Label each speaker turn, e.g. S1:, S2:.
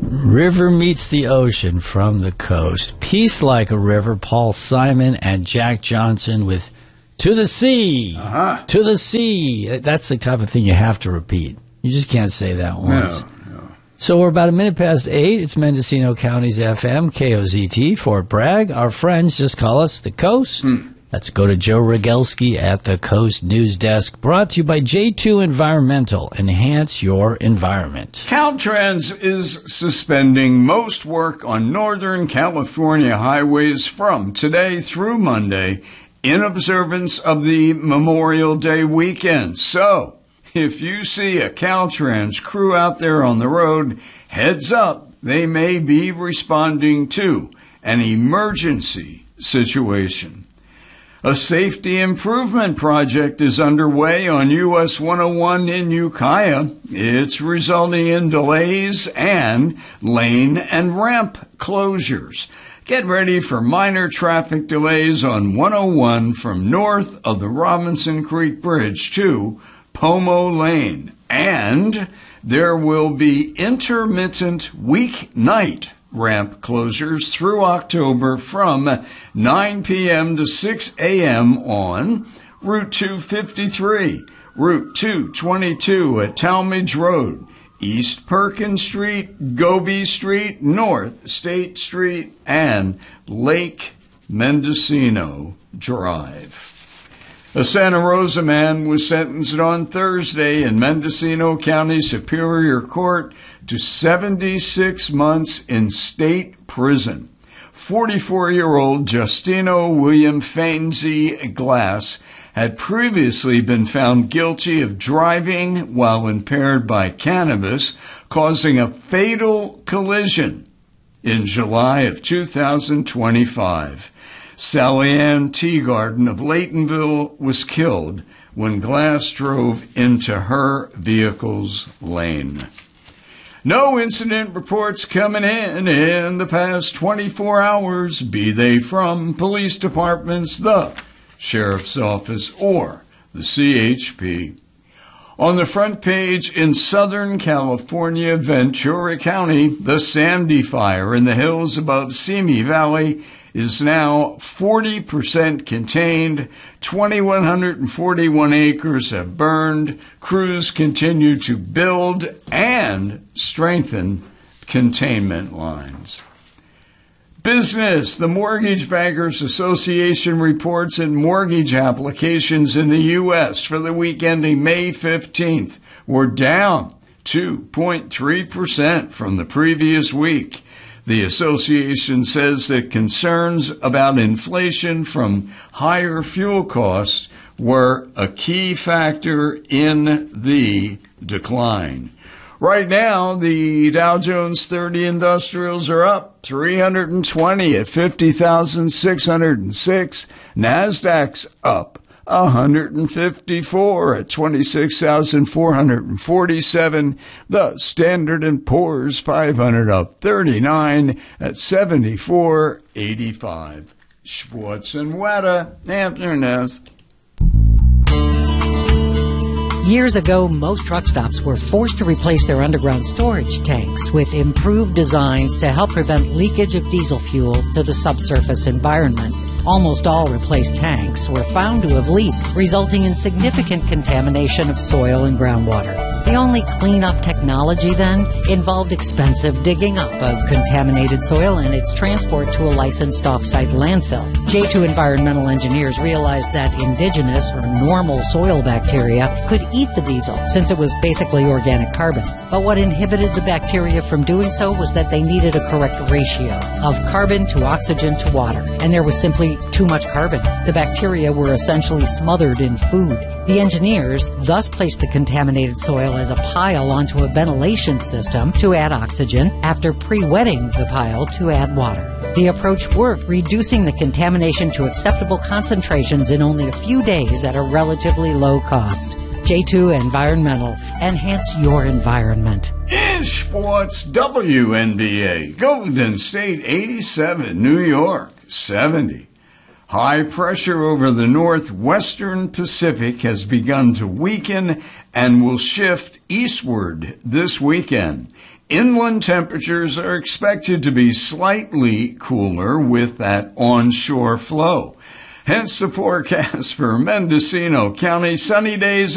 S1: River meets the ocean from the coast. Peace like a river. Paul Simon and Jack Johnson with To the Sea. To the Sea. That's the type of thing you have to repeat. You just can't say that once.
S2: No.
S1: So we're about a minute past 8. It's Mendocino County's FM, KOZT, Fort Bragg. Our friends just call us The Coast. Let's go to Joe Rogelski at the Coast News Desk. Brought to you by J2 Environmental. Enhance your environment.
S2: Caltrans is suspending most work on Northern California highways from today through Monday in observance of the Memorial Day weekend. So, if you see a Caltrans crew out there on the road, heads up, they may be responding to an emergency situation. A safety improvement project is underway on US 101 in Ukiah. It's resulting in delays and lane and ramp closures. Get ready for minor traffic delays on 101 from north of the Robinson Creek Bridge to Pomo Lane, and there will be intermittent weeknight ramp closures through October from 9 p.m. to 6 a.m. on Route 253, Route 222 at Talmadge Road, East Perkins Street, Gobi Street, North State Street, and Lake Mendocino Drive. A Santa Rosa man was sentenced on Thursday in Mendocino County Superior Court to 76 months in state prison. 44-year-old Justino William Fainsey Glass had previously been found guilty of driving while impaired by cannabis, causing a fatal collision in July of 2025. Sally Ann Teagarden of Laytonville was killed when Glass drove into her vehicle's lane. No incident reports coming in the past 24 hours, be they from police departments, the sheriff's office, or the CHP. On the front page in Southern California, Ventura County, the Sandy Fire in the hills above Simi Valley is now 40% contained. 2,141 acres have burned. Crews continue to build and strengthen containment lines. Business. The Mortgage Bankers Association reports that mortgage applications in the U.S. for the week ending May 15th were down 2.3% from the previous week. The association says that concerns about inflation from higher fuel costs were a key factor in the decline. Right now, the Dow Jones 30 Industrials are up 320 at 50,606. NASDAQ's up 154 at 26,447. The Standard & Poor's 500 up 39 at 74.85. Schwartz and Weta, afternoon.
S3: Years ago, most truck stops were forced to replace their underground storage tanks with improved designs to help prevent leakage of diesel fuel to the subsurface environment. Almost all replaced tanks were found to have leaked, resulting in significant contamination of soil and groundwater. The only cleanup technology then involved expensive digging up of contaminated soil and its transport to a licensed off-site landfill. J2 environmental engineers realized that indigenous or normal soil bacteria could eat the diesel since it was basically organic carbon. But what inhibited the bacteria from doing so was that they needed a correct ratio of carbon to oxygen to water, and there was simply too much carbon. The bacteria were essentially smothered in food. The engineers thus placed the contaminated soil as a pile onto a ventilation system to add oxygen after pre-wetting the pile to add water. The approach worked, reducing the contamination to acceptable concentrations in only a few days at a relatively low cost. J2 Environmental. Enhance your environment.
S2: In sports, WNBA. Golden State 87, New York 70. High pressure over the northwestern Pacific has begun to weaken and will shift eastward this weekend. Inland temperatures are expected to be slightly cooler with that onshore flow. Hence the forecast for Mendocino County: sunny days